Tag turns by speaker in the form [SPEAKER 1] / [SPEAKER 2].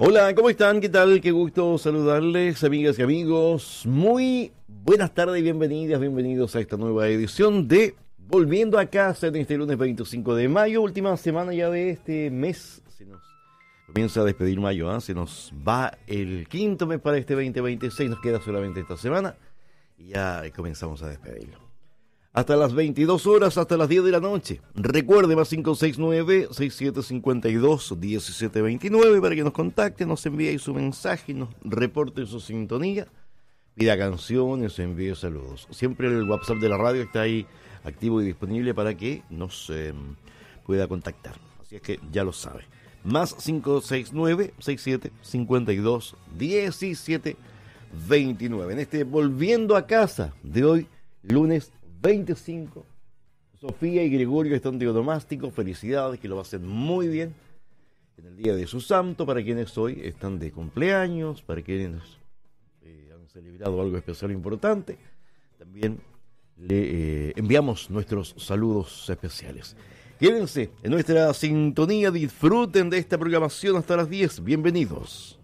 [SPEAKER 1] Hola, ¿cómo están? ¿Qué tal? Qué gusto saludarles, amigas y amigos. Muy buenas tardes y bienvenidos a esta nueva edición de Volviendo a Casa en este lunes 25 de mayo, última semana ya de este mes. Se nos comienza a despedir mayo, se nos va el quinto mes para este 2026, nos queda solamente esta semana y ya comenzamos a despedirlo. Hasta las 22 horas, hasta las 10 de la noche. Recuerde, más 569-6752-1729 para que nos contacte, nos envíe su mensaje, nos reporte su sintonía, pida canciones, envíe saludos. Siempre el WhatsApp de la radio está ahí activo y disponible para que nos pueda contactar. Así es que ya lo sabe. Más 569-6752-1729. En este Volviendo a Casa de hoy, lunes 25, Sofía y Gregorio están teodomásticos, felicidades, que lo pasen muy bien en el día de su santo, para quienes hoy están de cumpleaños, para quienes han celebrado algo especial importante, también le enviamos nuestros saludos especiales. Quédense en nuestra sintonía, disfruten de esta programación hasta las 10, bienvenidos.